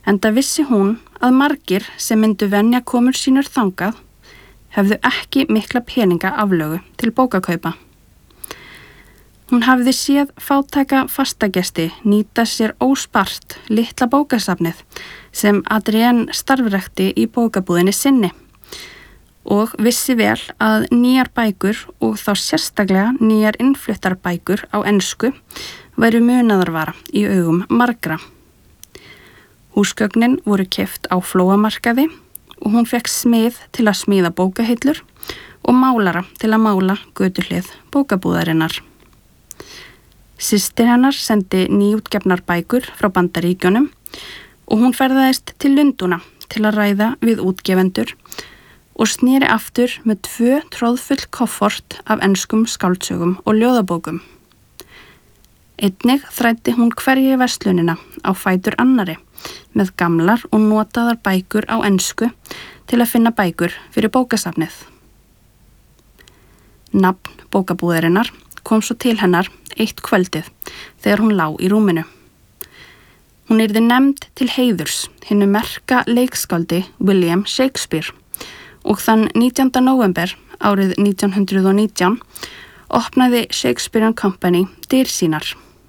enda vissi hún að margir sem myndu venja komur sínur þangað hefðu ekki mikla peninga aflögu til bókakaupa. Hún hafði séð fátæka fastagesti nýta sér óspart litla bókasafnið sem Adrienne starfrækti í bókabúðinni sinni og vissi vel að nýjar bækur og þá sérstaklega nýjar innfluttar bækur á ensku væru munaðarvara í augum margra. Húsgögnin voru keypt á Flóamarkaði og hún fékk smið til að smíða bókahillur og málara til að mála götuhlið bókabúðarinnar. Systir hennar sendi nýútgefnar bækur frá Bandaríkjunum og hún ferðaðist til Lundúna til að ræða við útgefendur og sneri aftur með 2 tróðfull koffort af enskum skáldsögum og ljóðabókum. Einnig þræddi hún hverja verslunina á fætur annari með gamlar og notaðar bækur á ensku til að finna bækur fyrir bókasafnið. Nafn bókabúðarinnar kom svo til hennar eitt kvöldið þegar hún lá í rúminu. Hún yrði nefnd til heiðurs hinu merka leikskáldi William Shakespeare og þann 19. nóvember árið 1919 opnaði Shakespeare & Company dyr sínar.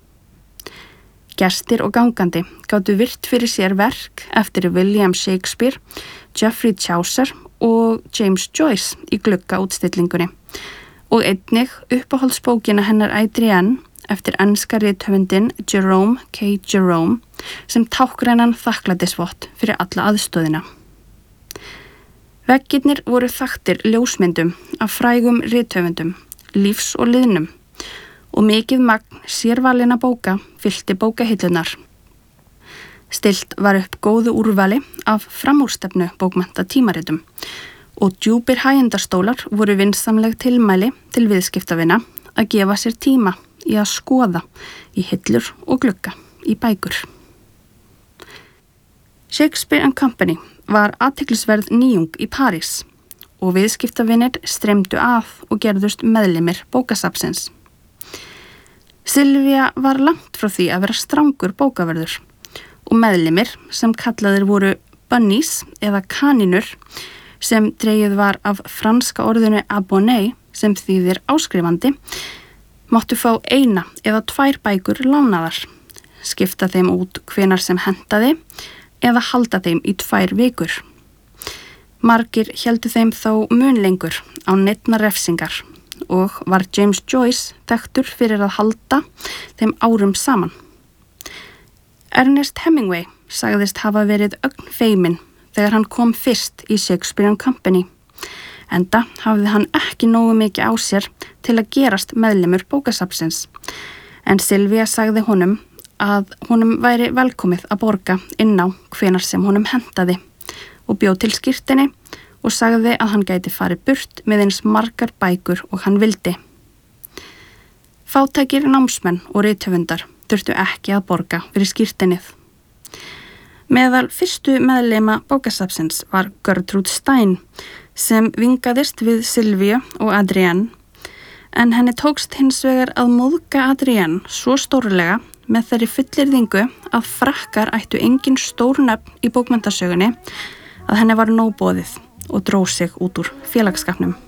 Gestir og gangandi gátu virt fyrir sér verk eftir William Shakespeare, Geoffrey Chaucer og James Joyce í gluggaútstillingunni og einnig uppáhaldsbókina hennar Adrienne eftir enska rithöfundinn Jerome K. Jerome sem tákgrænan þakklætisvott fyrir alla aðstoðina. Veggirnir voru þaktir ljósmyndum af frægum rithöfundum, lífs- og liðnum og mikið magn sérvalina bóka fyllti bókahillunar. Stillt var upp góðu úrvali af framúrstefnu bókmenntatímaritum og djúpir hægindastólar voru vinsamleg tilmæli til viðskiptavina að gefa sér tíma í að skoða í hillur og glugga í bækur. Shakespeare & Company var athyglisverð nýjung í París og viðskiptavinir streymdu að og gerðust meðlimir bókasafnsins. Sylvia var langt frá því að vera strangur bókaverður og meðlimir sem kallaðir voru bunnies eða kanínur sem dregið var af franska orðinu abonné sem þýðir áskrifandi máttu fá 1 eða 2 bækur lánaðar, skipta þeim út hvenar sem hentaði eða halda þeim í 2 vikur. Margir héldu þeim þó mun lengur á neinnar refsingar og var James Joyce þekktur fyrir að halda þeim árum saman. Ernest Hemingway sagðist hafa verið ögn feiminn þegar hann kom fyrst í Shakespeare & Company, enda hafði hann ekki nógu mikið á sér til að gerast meðlimur bókasafnsins, en Sylvia sagði honum að honum væri velkomið að borga inn á hvenar sem honum hentaði og bjóð til skírteini og sagði að hann gæti farið burt með eins margar bækur og hann vildi. Fátækir námsmenn og rithöfundar þurftu ekki að borga fyrir skírteinið. Meðal fyrstu meðlima bókasafnsins var Gertrude Stein sem vingaðist við Sylvia og Adrienne, en henni tókst hins vegar að móðga Adrienne svo stórlega með þeirri fullyrðingu að Frakkar ættu engin stór nöfn í bókmenntasögunni að henni var nóg boðið og dró sig út úr félagsskapnum.